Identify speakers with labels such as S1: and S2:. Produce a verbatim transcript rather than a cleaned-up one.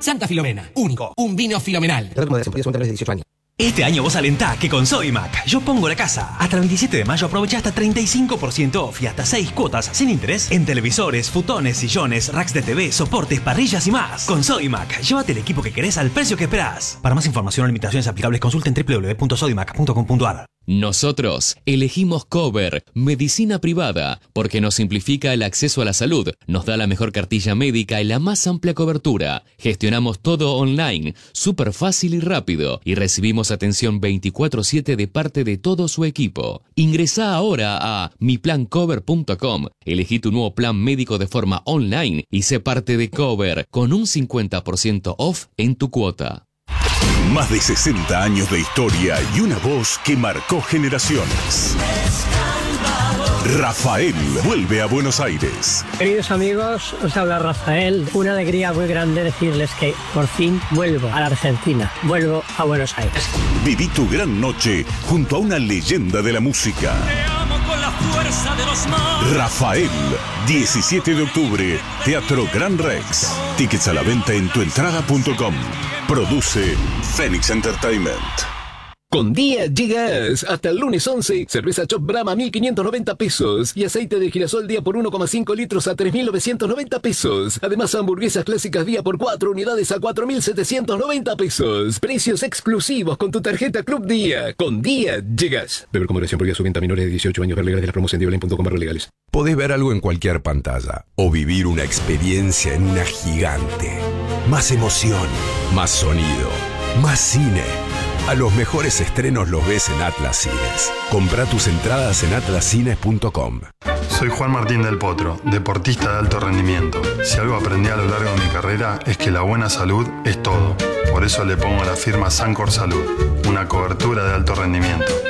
S1: Santa Filomena, único, un vino filomenal.
S2: de dieciocho años.
S3: Este año vos alentá que con Sodimac yo pongo la casa. Hasta el veintisiete de mayo aprovecha hasta treinta y cinco por ciento off y hasta seis cuotas sin interés en televisores, futones, sillones, racks de T V, soportes, parrillas y más. Con Sodimac, llévate el equipo que querés al precio que esperás. Para más información o limitaciones aplicables consulten doble u doble u doble u punto sodimac punto com punto a r.
S4: Nosotros elegimos Cover, medicina privada, porque nos simplifica el acceso a la salud, nos da la mejor cartilla médica y la más amplia cobertura. Gestionamos todo online, súper fácil y rápido, y recibimos atención veinticuatro siete de parte de todo su equipo. Ingresá ahora a mi plan cover punto com, elegí tu nuevo plan médico de forma online y sé parte de Cover con un cincuenta por ciento off en tu cuota.
S5: Más de sesenta años de historia y una voz que marcó generaciones. Rafael vuelve a Buenos Aires.
S6: Queridos amigos, os habla Rafael. Una alegría muy grande decirles que por fin vuelvo a la Argentina. Vuelvo a Buenos Aires.
S5: Viví tu gran noche junto a una leyenda de la música.
S7: Te amo con la fuerza de los mares.
S5: Rafael, diecisiete de octubre, Teatro Gran Rex. Tickets a la venta en tuentrada punto com. Produce Phoenix Entertainment.
S8: Con Día llegas hasta el lunes once, cerveza Chop Brahma mil quinientos noventa pesos y aceite de girasol día por uno coma cinco litros a tres mil novecientos noventa pesos. Además hamburguesas clásicas día por cuatro unidades a cuatro mil setecientos noventa pesos. Precios exclusivos con tu tarjeta Club Día. Con Día llegas. Beber con moderación, prohibida su venta a menores de dieciocho años. Ver legales de la promoción de diolane punto com barra legales.
S9: Podés ver algo en cualquier pantalla o vivir una experiencia en una gigante. Más emoción, más sonido, más cine. A los mejores estrenos los ves en Atlas Cines. Comprá tus entradas en atlas cines punto com.
S10: Soy Juan Martín del Potro, deportista de alto rendimiento. Si algo aprendí a lo largo de mi carrera es que la buena salud es todo. Por eso le pongo a la firma Sancor Salud, una cobertura de alto rendimiento.